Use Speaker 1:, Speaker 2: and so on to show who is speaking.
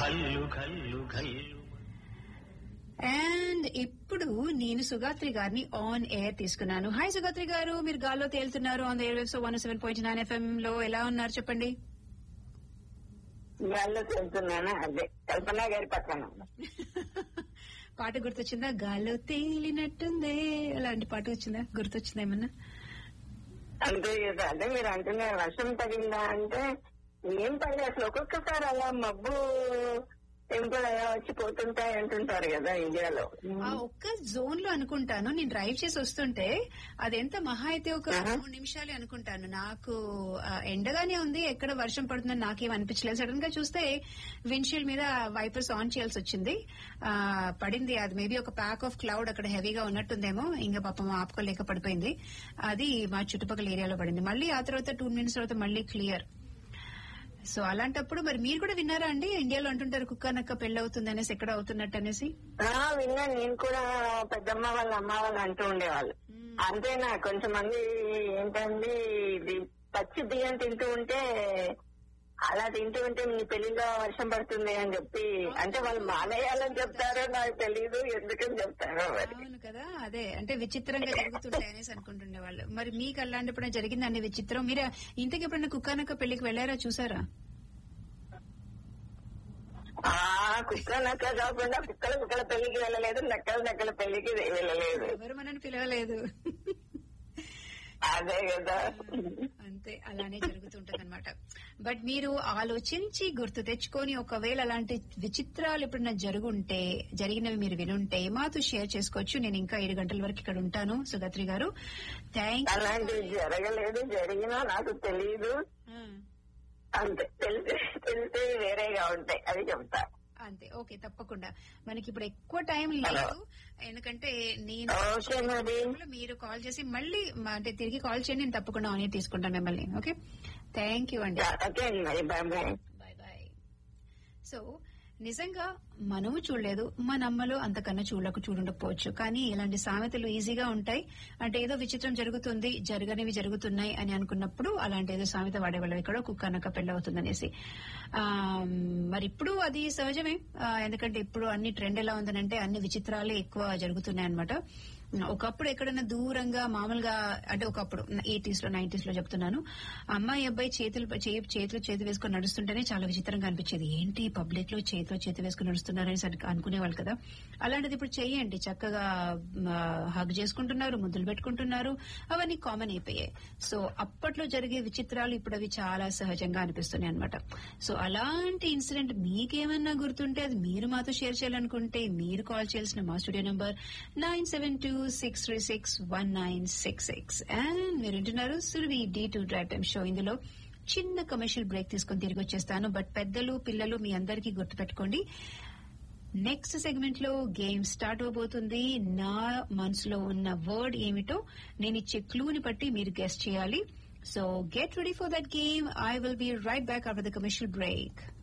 Speaker 1: And ఇప్పుడు నేను సుగాత్రి గారిని ఆన్ ఎయిర్ తీసుకున్నాను. హాయ్ సుగాత్రి గారు, మీరు గాల్లో తేలుతున్నారు on the air waves 107.9 FM లో. ఎలా ఉన్నారు చెప్పండి?
Speaker 2: గాల్లో తేలుతున్నాను. అదే కల్పన గారి పక్కన
Speaker 1: పాట గుర్తొచ్చిందా? గాల్లో తేలినట్టుందే అలాంటి పాట వచ్చిందా? గుర్తొచ్చిందా ఏమన్నా?
Speaker 2: అంతే కదా. అదే మీరు అంటున్నారు వర్షం తగిలిందా అంటే ఏం పడలేదు అసలు. ఒక్కొక్కసారి అలా మబ్బు టెంపుల్ అలా వచ్చి పోతుంటాయి అంటుంటారు కదా ఇండియాలో.
Speaker 1: ఆ ఒక్క జోన్ లో అనుకుంటాను. నేను డ్రైవ్ చేసి వస్తుంటే అదెంత మహా అయితే ఒక 3 నిమిషాలే అనుకుంటాను. నాకు ఎండగానే ఉంది, ఎక్కడ వర్షం పడుతుందని నాకేం అనిపించలేదు. సడన్ గా చూస్తే విండ్షీల్డ్ మీద వైపర్స్ ఆన్ చేయాల్సి వచ్చింది. పడింది. అది మేబీ ఒక ప్యాక్ ఆఫ్ క్లౌడ్ అక్కడ హెవీగా ఉన్నట్టుందేమో, ఇంకా పాపం ఆపుకోలేక పడిపోయింది. అది మా చుట్టుపక్కల ఏరియాలో పడింది. మళ్ళీ ఆ తర్వాత 2 మినిట్స్ తర్వాత మళ్ళీ క్లియర్. సో అలాంటప్పుడు మరి మీరు కూడా విన్నారా అండి? ఇండియాలో అంటుంటారు కుక్క నక్క పెళ్లి అవుతుంది అనేసి, ఎక్కడ అవుతున్నట్టు అనేసి.
Speaker 2: విన్నాను. నేను కూడా పెద్దమ్మ వాళ్ళ అమ్మ వాళ్ళు అంటూ ఉండేవాళ్ళు. అంతేనా కొంతమంది ఏంటండి ఇది పచ్చి బియ్యం తింటూ ఉంటే, అలా తింటూ ఉంటే మీ పెళ్లిలో వర్షం పడుతుంది అని చెప్పి, అంటే వాళ్ళు మానేయాలని చెప్తారో నాకు తెలీదు, ఎందుకని చెప్తారో.
Speaker 1: అవును కదా, అదే అంటే విచిత్రంగా జరుగుతుంటాయి అనేసి అనుకుంటుండే వాళ్ళు. మరి మీకు అలాంటప్పుడు జరిగింది అన్ని విచిత్రం. మీరు ఇంతకు ఎప్పుడైనా కుక్కనక్క పెళ్లికి వెళ్లారా, చూసారా?
Speaker 2: కుక్క నక్క కాకుండా కుక్కల పెళ్లికి వెళ్ళలేదు, నక్కల పెళ్లికి వెళ్ళలేదు.
Speaker 1: ఎవరు మనని పిలవలేదు.
Speaker 2: అదే కదా.
Speaker 1: అంతే, అలానే జరుగుతుంటది అనమాట. బట్ మీరు ఆలోచించి గుర్తు తెచ్చుకొని ఒకవేళ అలాంటి విచిత్రాలు ఎప్పుడైనా జరిగినవి మీరు వినుంటే మాతో షేర్ చేసుకోవచ్చు. నేను ఇంకా 7 గంటల వరకు ఇక్కడ ఉంటాను సుగాత్రి గారు. Thank you.
Speaker 2: అలాంటివి జరగలేదు, జరిగినా నాకు తెలియదు. అంతే, తెలిస్తే వేరేగా ఉంటాయి, అది చెప్తా.
Speaker 1: అంతే, ఓకే, తప్పకుండా. మనకి ఇప్పుడు ఎక్కువ టైం లేదు, ఎందుకంటే నేను మీరు కాల్ చేసి మళ్ళీ అంటే తిరిగి కాల్ చేయండి, నేను తప్పకుండా ఆన్ ఎయిర్ తీసుకుంటాను మిమ్మల్ని. ఓకే, థ్యాంక్ యూ అండి.
Speaker 2: Bye
Speaker 1: bye. సో నిజంగా మనము చూడలేదు, మన అమ్మలో అంతకన్నా చూడుండకపోవచ్చు, కానీ ఇలాంటి సామెతలు ఈజీగా ఉంటాయి. అంటే ఏదో విచిత్రం జరుగుతుంది, జరగనివి జరుగుతున్నాయి అని అనుకున్నప్పుడు అలాంటి ఏదో సామెత వాడేవాళ్ళం ఇక్కడ, కుక్క నక్క పెళ్లి అవుతుందనేసి. మరి ఇప్పుడు అది సహజమే, ఎందుకంటే ఇప్పుడు అన్ని ట్రెండ్ ఎలా ఉందనంటే అన్ని విచిత్రాలే ఎక్కువ జరుగుతున్నాయి అనమాట. ఒకప్పుడు ఎక్కడైనా దూరంగా మామూలుగా, అంటే ఒకప్పుడు 80s లో 90s లో చెప్తున్నాను, అమ్మాయి అబ్బాయి చేతి వేసుకొని నడుస్తుంటేనే చాలా విచిత్రంగా అనిపించేది. ఏంటి పబ్లిక్ లో చేతి వేసుకుని నడుస్తున్నారని అనుకునేవాళ్ళు కదా. అలాంటిది ఇప్పుడు చెయ్యండి, చక్కగా హగ్ చేసుకుంటున్నారు, ముద్దులు పెట్టుకుంటున్నారు, అవన్నీ కామన్ అయిపోయాయి. సో అప్పట్లో జరిగే విచిత్రాలు ఇప్పుడు అవి చాలా సహజంగా అనిపిస్తున్నాయి అనమాట. సో అలాంటి ఇన్సిడెంట్ మీకేమన్నా గుర్తుంటే అది మీరు మాతో షేర్ చేయాలనుకుంటే మీరు కాల్ చేయాల్సిన మా స్టూడియో నంబర్ 972-636-1966. అండ్ మీరు వింటున్నారు Surabhi D2 drive time show. ఇందులో చిన్న కమర్షియల్ బ్రేక్ తీసుకుని తిరిగి వచ్చేస్తాను. బట్ పెద్దలు పిల్లలు మీ అందరికీ గుర్తుపెట్టుకోండి, నెక్స్ట్ సెగ్మెంట్ లో గేమ్ స్టార్ట్ అవబోతుంది. నా మనసులో ఉన్న వర్డ్ ఏమిటో నేను ఇచ్చే క్లూని బట్టి మీరు గెస్ చేయాలి. So get ready for that game. I will be right back after the commercial break.